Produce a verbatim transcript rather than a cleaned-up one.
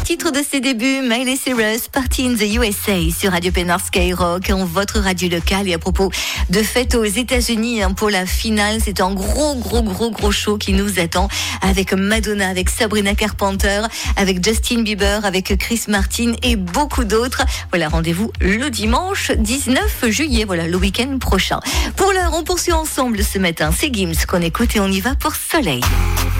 titre de ses débuts, Miley Cyrus, Party in the U S A sur Radio Pénard Skyrock, en votre radio locale. Et à propos de fête aux États-Unis hein, pour la finale, c'est un gros, gros, gros, gros show qui nous attend avec Madonna, avec Sabrina Carpenter, avec Justin Bieber, avec Chris Martin et beaucoup d'autres. Voilà, rendez-vous le dimanche dix-neuf juillet, voilà, le week-end prochain. Pour l'heure, on poursuit ensemble ce matin. C'est Gims qu'on écoute et on y va pour Soleil.